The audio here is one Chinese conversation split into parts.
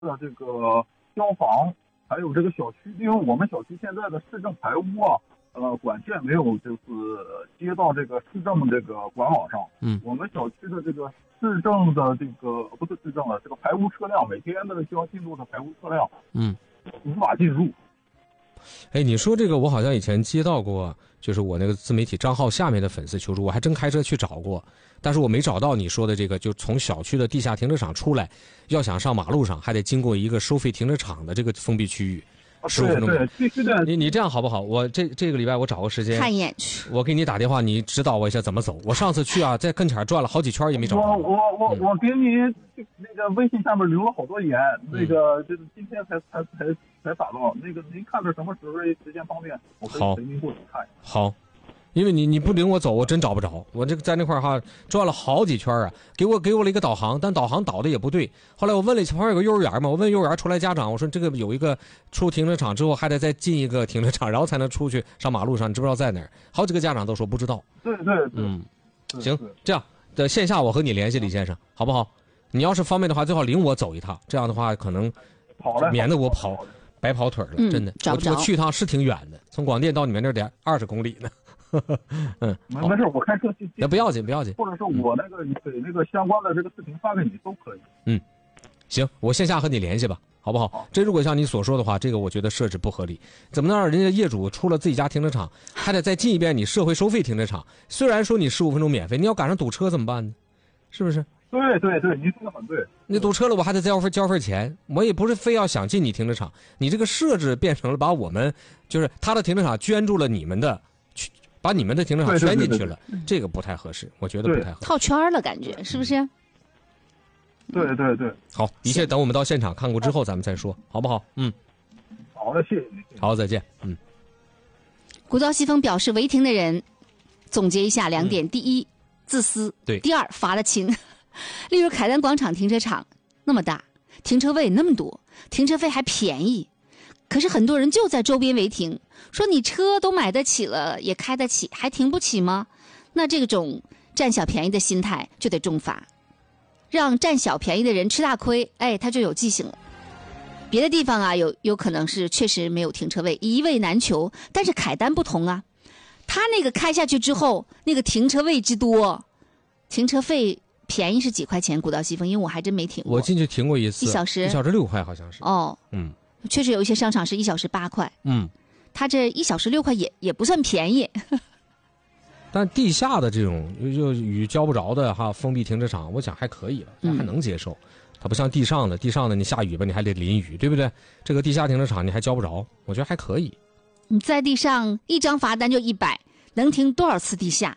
的这个消防，还有这个小区，因为我们小区现在的市政排污啊，管线没有就是接到这个市政这个管网上。我们小区的这个市政的这个不是市政的这个排污车辆，每天的需要进入的排污车辆，无法进入。 哎，你说这个我好像以前接到过，就是我那个自媒体账号下面的粉丝求助，我还真开车去找过，但是我没找到你说的这个，就从小区的地下停车场出来，要想上马路上，还得经过一个收费停车场的这个封闭区域。15分钟。 对，必须的。 你这样好不好？我这个礼拜我找个时间看一眼去， 我给你打电话，你指导我一下怎么走。我上次去啊，在跟前转了好几圈也没找到。 我给你那个微信下面留了好多言，那个就是今天才打到。那个您看着什么时间方便，我可以陪您过去看一下。 好。因为你不领我走，我真找不着。我这个在那块哈转了好几圈啊，给我了一个导航，但导航导的也不对。后来我问了旁边有个幼儿园嘛，我问幼儿园出来家长，我说这个有一个出停车场之后还得再进一个停车场，然后才能出去上马路上，你知不知道在哪儿？好几个家长都说不知道。 对， 行，这样的线下我和你联系李先生，好不好？你要是方便的话，最好领我走一趟，这样的话可能免得我白跑腿了，真的。我去一趟是挺远的，从广电到你们那儿得20公里呢。 没事，我开车去。 那不要紧， 或者是我给那个相关的这个视频发给你都可以。 行，我线下和你联系吧，好不好？这如果像你所说的话，这个我觉得设置不合理。怎么能让人家业主出了自己家停车场，还得再进一遍你社会收费停车场？虽然说你15分钟免费，你要赶上堵车怎么办呢？是不是？ 对，您说的很对。 你堵车了，我还得交份钱，我也不是非要想进你停车场。你这个设置变成了把我们就是他的停车场捐助了你们的。把你们的停车场圈进去了，这个不太合适，我觉得不太合适。 套圈了，感觉是不是？ 对。 好，一切等我们到现场看过之后咱们再说，好不好？ 好的，谢谢你。 好，再见。 古道西风表示，违停的人总结一下2点：第一，自私； 对； 第二，罚得轻。例如凯丹广场停车场那么大，停车位那么多，停车费还便宜。可是很多人就在周边违停，说你车都买得起了，也开得起，还停不起吗？那这种占小便宜的心态就得重罚，让占小便宜的人吃大亏，他就有记性了。别的地方啊，有可能是确实没有停车位，一位难求，但是凯丹不同啊，他那个开下去之后，那个停车位之多，停车费便宜是几块钱？古道西风，因为我还真没停过。 我进去停过一次，1 小时 6块好像是。 确实有一些商场是1小时8块。他这1小时6块也不算便宜。 但地下的这种就雨浇不着的封闭停车场，我想还可以了，还能接受。它不像地上的你下雨吧，你还得淋雨，对不对？这个地下停车场你还浇不着，我觉得还可以。 你在地上一张罚单就100，能停多少次地下？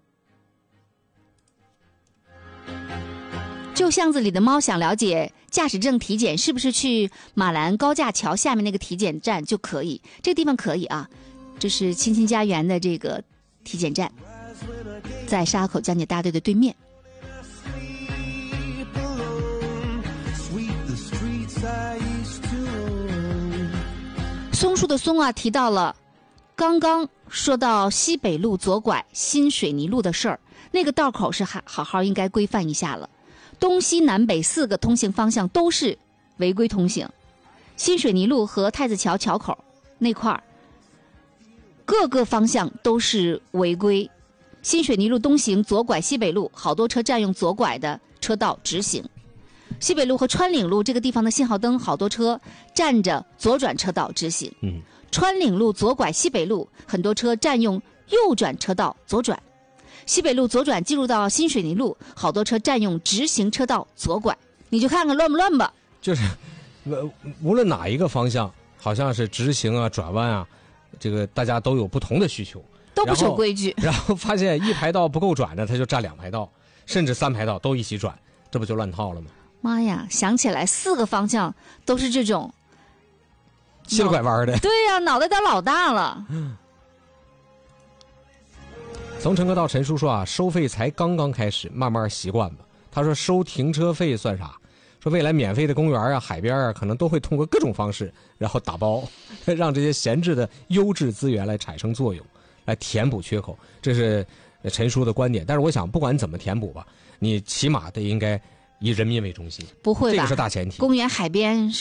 旧巷子里的猫想了解驾驶证体检是不是去马兰高架桥下面那个体检站就可以？这个地方可以啊，这是亲亲家园的这个体检站，在沙河口江姐大队的对面。松树的松啊，提到了刚刚说到西北路左拐新水泥路的事儿，那个道口是好好应该规范一下了。东西南北4个通行方向都是违规通行，新水泥路和太子桥桥口那块儿各个方向都是违规。新水泥路东行左拐西北路，好多车占用左拐的车道直行。西北路和川岭路这个地方的信号灯，好多车占着左转车道直行。川岭路左拐西北路，很多车占用右转车道左转。西北路左转进入到新水泥路，好多车占用直行车道左拐，你就看看乱不乱吧。 就是无论哪一个方向，好像是直行啊、转弯啊，这个大家都有不同的需求， 都不守规矩。 然后发现1排道不够转的，他就占2排道，甚至3排道都一起转，这不就乱套了吗？ 妈呀，想起来4个方向都是这种切拐弯的。 对呀，脑袋都老大了。 从陈哥到陈叔说啊，收费才刚刚开始，慢慢习惯吧。他说收停车费算啥？说未来免费的公园啊、海边啊，可能都会通过各种方式，然后打包，让这些闲置的优质资源来产生作用，来填补缺口。这是陈叔的观点。但是我想，不管怎么填补吧，你起码得应该以人民为中心， 不会吧？ 这个是大前提。 公园海边